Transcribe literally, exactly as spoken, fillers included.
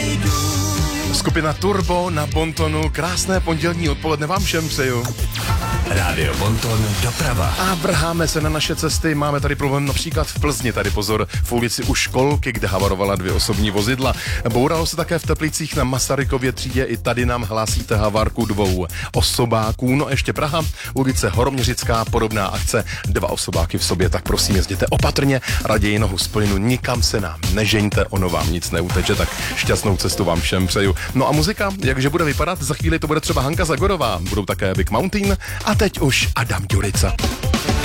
Skupina Turbo na Bontonu. Krásné pondělní odpoledne vám všem přeju. Rádio Bonton doprava. A vrháme se na naše cesty. Máme tady problém například v Plzni. Tady pozor, v ulici u školky, kde havarovala dvě osobní vozidla. Bouralo se také v Teplicích na Masarykově třídě. I tady nám hlásíte havarku dvou osobáků. No ještě Praha, ulice Horoměřická, podobná akce. Dva osobáky v sobě, tak prosím jezděte opatrně. Raději nohu z plynu, nikam se nám nežeňte, ono vám nic neuteče, tak šťastnou cestu vám všem přeju. No a muzika, jakže bude vypadat? Za chvíli to bude třeba Hanka Zagorová, budou také Big Mountain a teď už Adam Ďurica.